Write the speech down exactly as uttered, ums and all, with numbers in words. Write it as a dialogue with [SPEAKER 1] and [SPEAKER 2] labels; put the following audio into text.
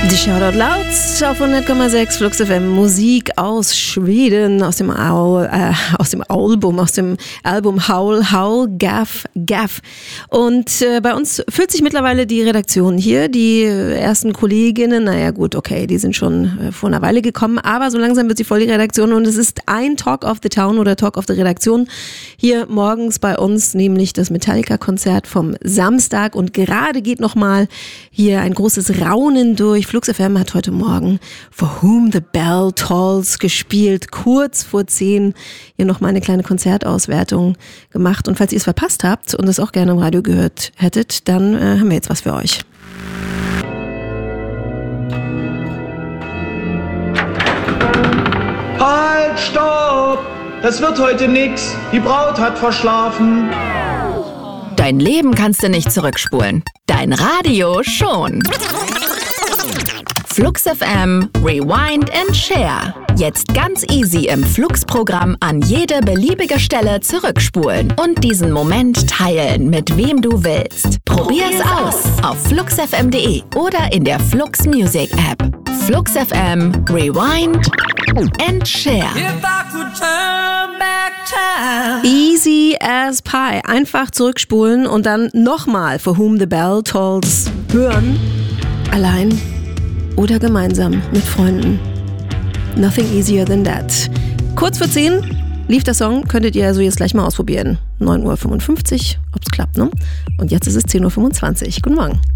[SPEAKER 1] Die Shoutout Louds auf hundert Komma sechs Flux F M. Musik aus Schweden, aus dem, Au, äh, aus dem Album, aus dem Album Howl, Howl, Gaff, Gaff. Und äh, bei uns füllt sich mittlerweile die Redaktion hier. Die ersten Kolleginnen, naja gut, okay, die sind schon äh, vor einer Weile gekommen, aber so langsam wird sie voll die Redaktion und es ist ein Talk of the Town oder Talk of the Redaktion hier morgens bei uns, nämlich das Metallica-Konzert vom Samstag. Und gerade geht nochmal hier ein großes Raunen durch. Flux F M hat heute Morgen For Whom the Bell Tolls gespielt, kurz vor zehn. Hier nochmal eine kleine Konzertauswertung gemacht. Und falls ihr es verpasst habt und es auch gerne im Radio gehört hättet, dann äh, haben wir jetzt was für euch.
[SPEAKER 2] Halt, stopp! Das wird heute nix. Die Braut hat verschlafen.
[SPEAKER 3] Dein Leben kannst du nicht zurückspulen. Dein Radio schon. Flux F M, Rewind and Share. Jetzt ganz easy im Flux-Programm an jede beliebige Stelle zurückspulen und diesen Moment teilen, mit wem du willst. Probier's aus auf flux f m punkt de oder in der Flux Music App. Flux F M, Rewind and Share.
[SPEAKER 1] Easy as pie. Einfach zurückspulen und dann nochmal For Whom the Bell Tolls hören. Allein oder gemeinsam mit Freunden. Nothing easier than that. Kurz vor zehn lief der Song, könntet ihr also jetzt gleich mal ausprobieren. neun Uhr fünfundfünfzig, ob's klappt, ne? Und jetzt ist es zehn Uhr fünfundzwanzig. Guten Morgen.